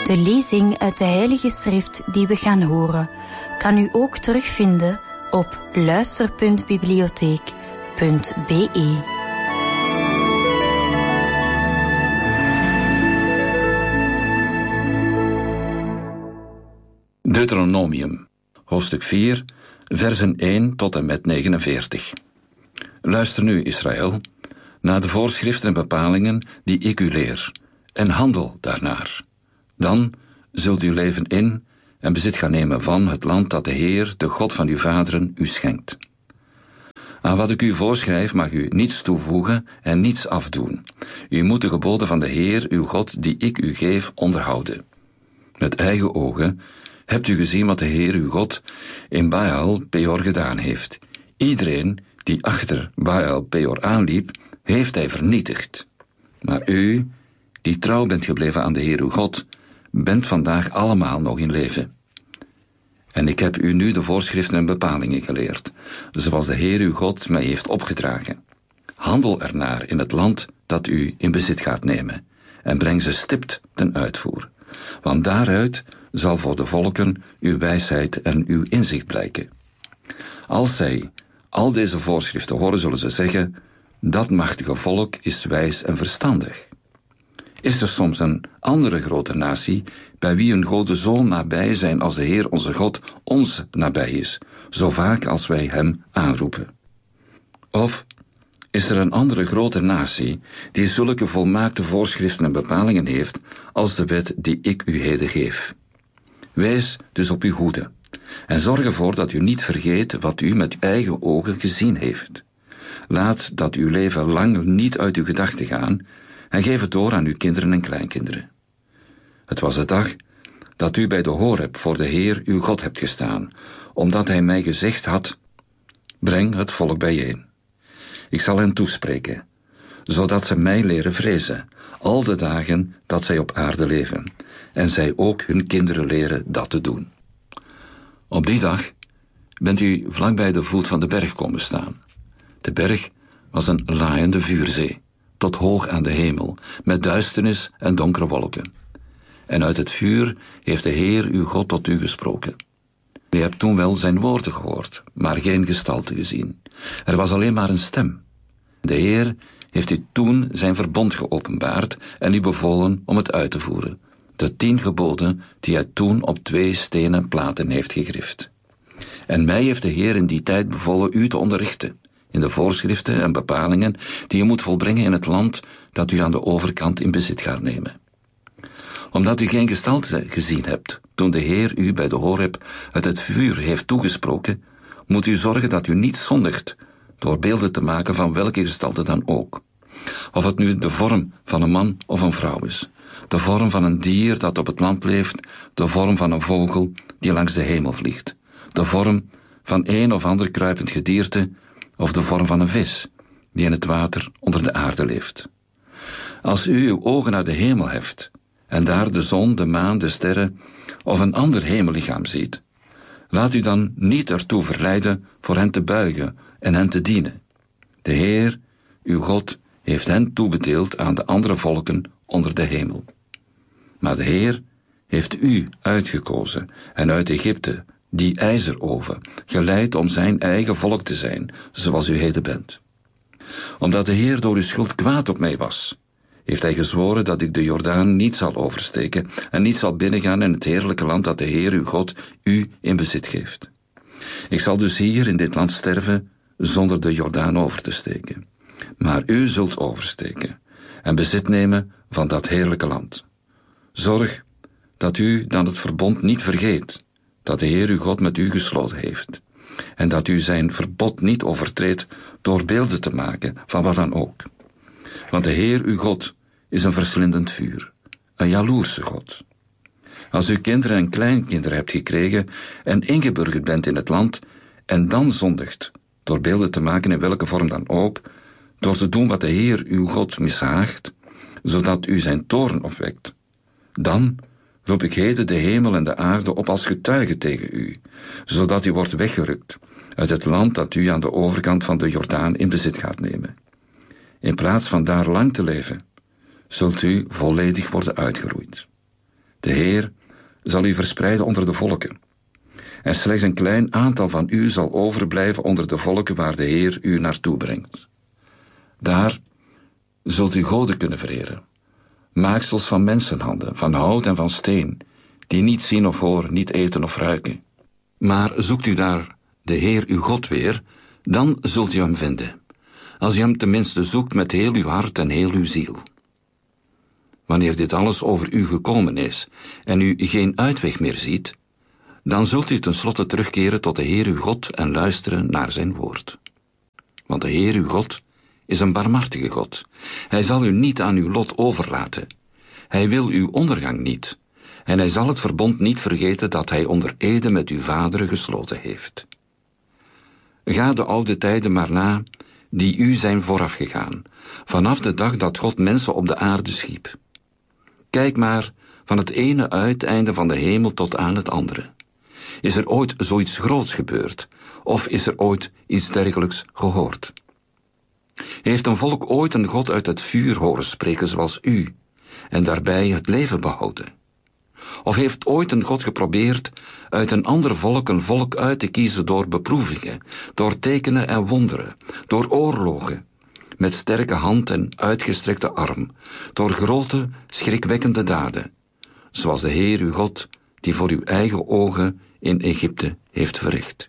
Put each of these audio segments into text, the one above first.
De lezing uit de Heilige Schrift die we gaan horen, kan u ook terugvinden op luister.bibliotheek.be. Deuteronomium, hoofdstuk 4, versen 1 tot en met 49. Luister nu, Israël, naar de voorschriften en bepalingen die ik u leer, en handel daarnaar. Dan zult u leven in en bezit gaan nemen van het land dat de Heer, de God van uw vaderen, u schenkt. Aan wat ik u voorschrijf mag u niets toevoegen en niets afdoen. U moet de geboden van de Heer, uw God, die ik u geef, onderhouden. Met eigen ogen hebt u gezien wat de Heer, uw God, in Baal Peor gedaan heeft. Iedereen die achter Baal Peor aanliep, heeft hij vernietigd. Maar u, die trouw bent gebleven aan de Heer, uw God, bent vandaag allemaal nog in leven. En ik heb u nu de voorschriften en bepalingen geleerd, zoals de Heer, uw God, mij heeft opgedragen. Handel ernaar in het land dat u in bezit gaat nemen, en breng ze stipt ten uitvoer. Want daaruit zal voor de volken uw wijsheid en uw inzicht blijken. Als zij al deze voorschriften horen, zullen ze zeggen: dat machtige volk is wijs en verstandig. Is er soms een andere grote natie, bij wie een Gode zo nabij zijn als de Heer onze God ons nabij is, zo vaak als wij hem aanroepen? Of is er een andere grote natie, die zulke volmaakte voorschriften en bepalingen heeft, als de wet die ik u heden geef? Wees dus op uw hoede, en zorg ervoor dat u niet vergeet wat u met eigen ogen gezien heeft. Laat dat uw leven lang niet uit uw gedachten gaan, en geef het door aan uw kinderen en kleinkinderen. Het was de dag dat u bij de Horeb voor de Heer uw God hebt gestaan, omdat hij mij gezegd had: breng het volk bijeen. Ik zal hen toespreken, zodat ze mij leren vrezen, al de dagen dat zij op aarde leven, en zij ook hun kinderen leren dat te doen. Op die dag bent u vlakbij de voet van de berg komen staan. De berg was een laaiende vuurzee, tot hoog aan de hemel, met duisternis en donkere wolken. En uit het vuur heeft de Heer uw God tot u gesproken. U hebt toen wel zijn woorden gehoord, maar geen gestalte gezien. Er was alleen maar een stem. De Heer heeft u toen zijn verbond geopenbaard en u bevolen om het uit te voeren. De 10 geboden die hij toen op 2 stenen platen heeft gegrift. En mij heeft de Heer in die tijd bevolen u te onderrichten in de voorschriften en bepalingen die u moet volbrengen in het land dat u aan de overkant in bezit gaat nemen. Omdat u geen gestalte gezien hebt toen de Heer u bij de Horeb uit het vuur heeft toegesproken, moet u zorgen dat u niet zondigt door beelden te maken van welke gestalte dan ook. Of het nu de vorm van een man of een vrouw is, de vorm van een dier dat op het land leeft, de vorm van een vogel die langs de hemel vliegt, de vorm van een of ander kruipend gedierte, of de vorm van een vis die in het water onder de aarde leeft. Als u uw ogen naar de hemel heft en daar de zon, de maan, de sterren of een ander hemellichaam ziet, laat u dan niet ertoe verleiden voor hen te buigen en hen te dienen. De Heer, uw God, heeft hen toebedeeld aan de andere volken onder de hemel. Maar de Heer heeft u uitgekozen en uit Egypte, die ijzeroven, geleid om zijn eigen volk te zijn, zoals u heden bent. Omdat de Heer door uw schuld kwaad op mij was, heeft hij gezworen dat ik de Jordaan niet zal oversteken en niet zal binnengaan in het heerlijke land dat de Heer uw God u in bezit geeft. Ik zal dus hier in dit land sterven zonder de Jordaan over te steken. Maar u zult oversteken en bezit nemen van dat heerlijke land. Zorg dat u dan het verbond niet vergeet dat de Heer uw God met u gesloten heeft, en dat u zijn verbod niet overtreedt door beelden te maken van wat dan ook. Want de Heer uw God is een verslindend vuur, een jaloerse God. Als u kinderen en kleinkinderen hebt gekregen en ingeburgerd bent in het land, en dan zondigt door beelden te maken in welke vorm dan ook, door te doen wat de Heer uw God mishaagt, zodat u zijn toorn opwekt, dan roep ik heden de hemel en de aarde op als getuige tegen u, zodat u wordt weggerukt uit het land dat u aan de overkant van de Jordaan in bezit gaat nemen. In plaats van daar lang te leven, zult u volledig worden uitgeroeid. De Heer zal u verspreiden onder de volken. En slechts een klein aantal van u zal overblijven onder de volken waar de Heer u naartoe brengt. Daar zult u goden kunnen vereren, maaksels van mensenhanden, van hout en van steen, die niet zien of horen, niet eten of ruiken. Maar zoekt u daar de Heer uw God weer, dan zult u hem vinden, als u hem tenminste zoekt met heel uw hart en heel uw ziel. Wanneer dit alles over u gekomen is en u geen uitweg meer ziet, dan zult u tenslotte terugkeren tot de Heer uw God en luisteren naar zijn woord. Want de Heer uw God is een barmhartige God. Hij zal u niet aan uw lot overlaten. Hij wil uw ondergang niet. En hij zal het verbond niet vergeten dat hij onder ede met uw vaderen gesloten heeft. Ga de oude tijden maar na, die u zijn voorafgegaan, vanaf de dag dat God mensen op de aarde schiep. Kijk maar van het ene uiteinde van de hemel tot aan het andere. Is er ooit zoiets groots gebeurd, of is er ooit iets dergelijks gehoord? Heeft een volk ooit een God uit het vuur horen spreken zoals u, en daarbij het leven behouden? Of heeft ooit een God geprobeerd uit een ander volk een volk uit te kiezen door beproevingen, door tekenen en wonderen, door oorlogen, met sterke hand en uitgestrekte arm, door grote, schrikwekkende daden, zoals de Heer uw God, die voor uw eigen ogen in Egypte heeft verricht?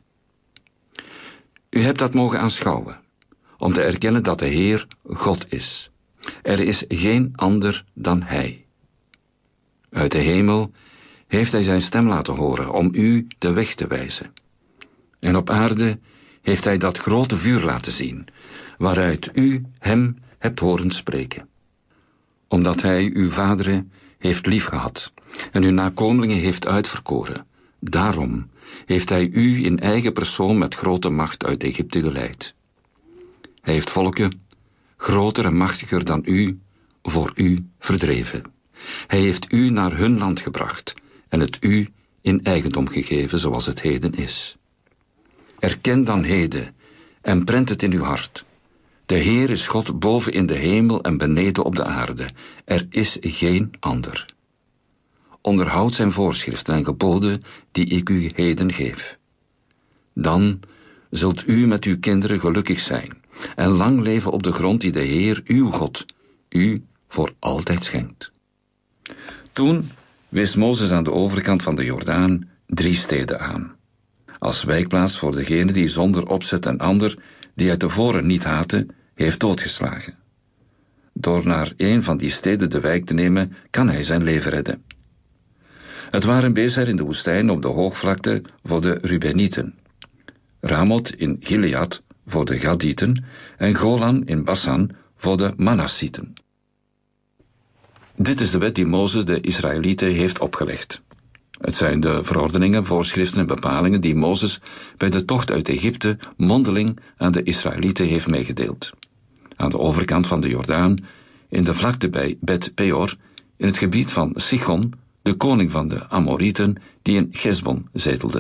U hebt dat mogen aanschouwen, om te erkennen dat de Heer God is. Er is geen ander dan Hij. Uit de hemel heeft Hij zijn stem laten horen om u de weg te wijzen. En op aarde heeft Hij dat grote vuur laten zien, waaruit u Hem hebt horen spreken. Omdat Hij uw vaderen heeft liefgehad en uw nakomelingen heeft uitverkoren, daarom heeft Hij u in eigen persoon met grote macht uit Egypte geleid. Hij heeft volken, groter en machtiger dan u, voor u verdreven. Hij heeft u naar hun land gebracht en het u in eigendom gegeven zoals het heden is. Erken dan heden en prent het in uw hart. De Heer is God boven in de hemel en beneden op de aarde. Er is geen ander. Onderhoud zijn voorschriften en geboden die ik u heden geef. Dan zult u met uw kinderen gelukkig zijn en lang leven op de grond die de Heer uw God u voor altijd schenkt. Toen wees Mozes aan de overkant van de Jordaan 3 steden aan, als wijkplaats voor degene die zonder opzet een ander, die hij tevoren niet haatte, heeft doodgeslagen. Door naar een van die steden de wijk te nemen, kan hij zijn leven redden. Het waren Bezer in de woestijn op de hoogvlakte voor de Rubenieten, Ramoth in Gilead voor de Gadieten en Golan in Bassan voor de Manassieten. Dit is de wet die Mozes de Israëlieten heeft opgelegd. Het zijn de verordeningen, voorschriften en bepalingen die Mozes bij de tocht uit Egypte mondeling aan de Israëlieten heeft meegedeeld. Aan de overkant van de Jordaan, in de vlakte bij Bet Peor, in het gebied van Sichon, de koning van de Amorieten, die in Gesbon zetelde.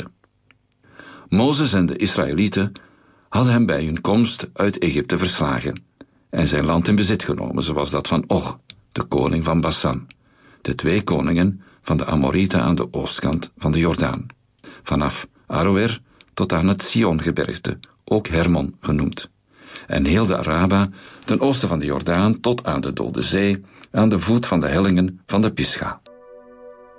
Mozes en de Israëlieten hadden hem bij hun komst uit Egypte verslagen en zijn land in bezit genomen, zoals dat van Og, de koning van Bassan, de 2 koningen van de Amorieten aan de oostkant van de Jordaan, vanaf Aroer tot aan het Siongebergte, ook Hermon genoemd, en heel de Araba ten oosten van de Jordaan tot aan de Dode Zee, aan de voet van de hellingen van de Pisga.